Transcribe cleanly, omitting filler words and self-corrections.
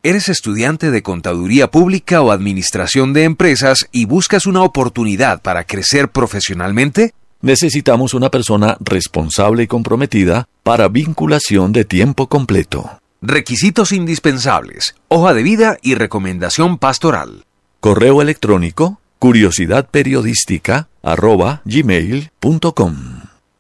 ¿Eres estudiante de Contaduría Pública o Administración de Empresas y buscas una oportunidad para crecer profesionalmente? Necesitamos una persona responsable y comprometida para vinculación de tiempo completo. Requisitos indispensables: hoja de vida y recomendación pastoral. Correo electrónico curiosidadperiodística@gmail.com.